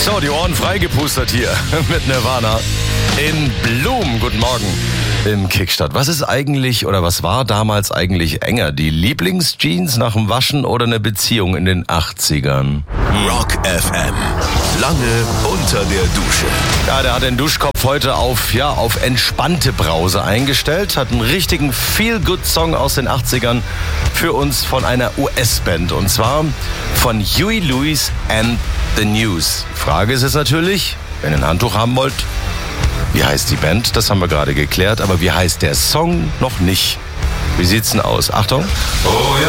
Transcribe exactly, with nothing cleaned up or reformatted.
So, die Ohren freigepustert hier mit Nirvana in Blum. Guten Morgen im Kickstart. Was ist eigentlich oder was war damals eigentlich enger? Die Lieblingsjeans nach dem Waschen oder eine Beziehung in den achtzigern? Rock F M. Lange unter der Dusche. Ja, der hat den Duschkopf heute auf, ja, auf entspannte Brause eingestellt. Hat einen richtigen Feel-Good-Song aus den achtzigern für uns von einer U S-Band. Und zwar von Huey Lewis and the News. Frage ist jetzt natürlich, wenn ihr ein Handtuch haben wollt, wie heißt die Band? Das haben wir gerade geklärt. Aber wie heißt der Song? Noch nicht. Wie sieht's denn aus? Achtung. Oh ja.